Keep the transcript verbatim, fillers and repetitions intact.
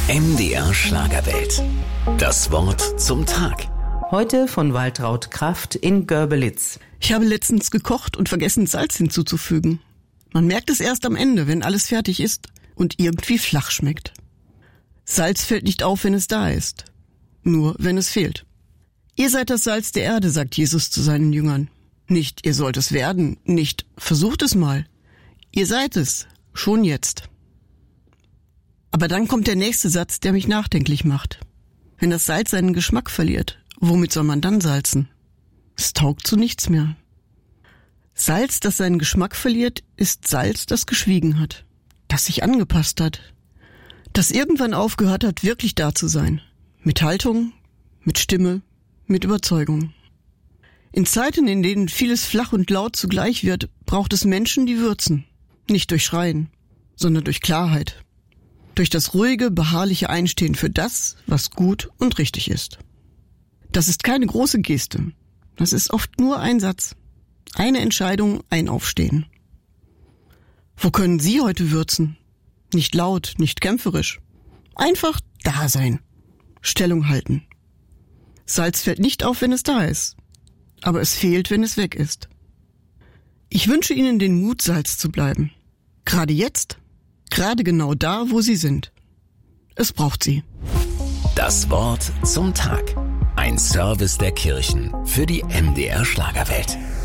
M D R Schlagerwelt. Das Wort zum Tag. Heute von Waltraud Kraft in Görbelitz. Ich habe letztens gekocht und vergessen, Salz hinzuzufügen. Man merkt es erst am Ende, wenn alles fertig ist und irgendwie flach schmeckt. Salz fällt nicht auf, wenn es da ist. Nur, wenn es fehlt. Ihr seid das Salz der Erde, sagt Jesus zu seinen Jüngern. Nicht, ihr sollt es werden, nicht, versucht es mal. Ihr seid es, schon jetzt. Aber dann kommt der nächste Satz, der mich nachdenklich macht. Wenn das Salz seinen Geschmack verliert, womit soll man dann salzen? Es taugt zu nichts mehr. Salz, das seinen Geschmack verliert, ist Salz, das geschwiegen hat, das sich angepasst hat, das irgendwann aufgehört hat, wirklich da zu sein. Mit Haltung, mit Stimme, mit Überzeugung. In Zeiten, in denen vieles flach und laut zugleich wird, braucht es Menschen, die würzen. Nicht durch Schreien, sondern durch Klarheit. Durch das ruhige, beharrliche Einstehen für das, was gut und richtig ist. Das ist keine große Geste. Das ist oft nur ein Satz. Eine Entscheidung, ein Aufstehen. Wo können Sie heute würzen? Nicht laut, nicht kämpferisch. Einfach da sein. Stellung halten. Salz fällt nicht auf, wenn es da ist. Aber es fehlt, wenn es weg ist. Ich wünsche Ihnen den Mut, Salz zu bleiben. Gerade jetzt. Gerade genau da, wo Sie sind. Es braucht Sie. Das Wort zum Tag. Ein Service der Kirchen für die M D R Schlagerwelt.